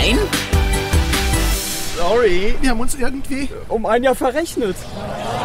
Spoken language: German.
Sorry, Wir haben uns irgendwie um ein Jahr verrechnet.